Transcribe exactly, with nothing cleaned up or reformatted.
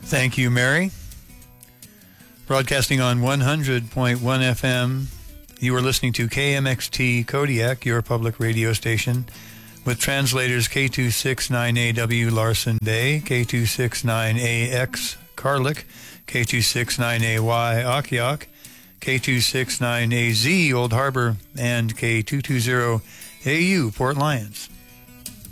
Thank you, Mary. Broadcasting on one hundred point one F M, you are listening to K M X T Kodiak, your public radio station, with translators K two six nine A W Larson Bay, K two six nine A X Carlick, K two six nine A Y Akiak, K two six nine A Z Old Harbor, and K two two zero A U Port Lions.